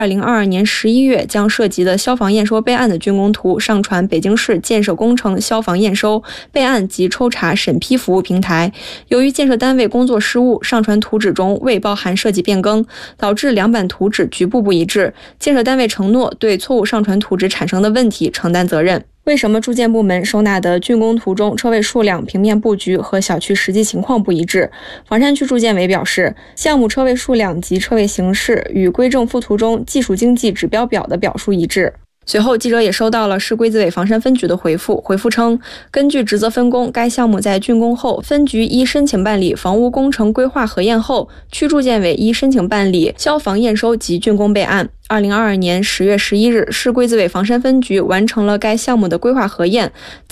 2022年11月将涉及的消防验收备案的竣工图上传北京市建设工程消防验收备案及抽查审批服务平台。由于建设单位工作失误，上传图纸中未包含设计变更，导致两版图纸局部不一致。建设单位承诺对错误上传图纸产生的问题承担责任。为什么住建部门收纳的竣工图中车位数量、平面布局和小区实际情况不一致？房山区住建委表示，项目车位数量及车位形式与规正附图中技术经济指标表的表述一致。随后，记者也收到了市规资委房山分局的回复称，根据职责分工，该项目在竣工后，分局依申请办理房屋工程规划核验后，区住建委依申请办理消防验收及竣工备案。2022年10月11日，市规资委房山分局完成了该项目的规划核验。